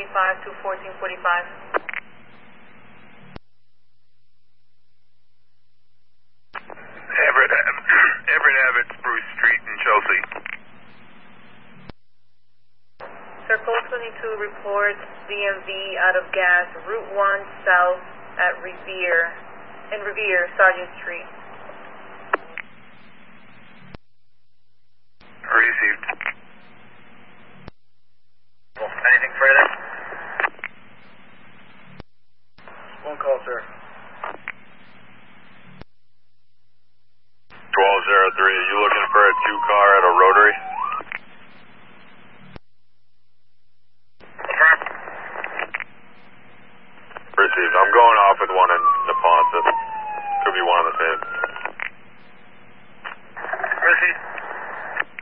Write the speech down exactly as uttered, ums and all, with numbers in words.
forty-five to fourteen forty-five. Everett, Everett Abbott, Spruce Street in Chelsea. Circle twenty-two reports D M V out of gas, Route one South at Revere, in Revere, Sergeant Street.